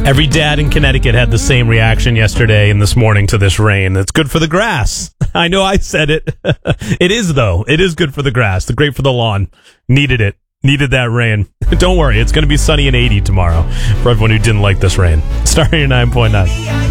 Every dad in Connecticut had the same reaction yesterday and this morning to this rain. It's good for the grass. I know I said it. It is, though. It is good for the grass. It's great for the lawn. Needed it. Needed that rain. Don't worry. It's going to be sunny and 80 tomorrow for everyone who didn't like this rain. Star 9.9.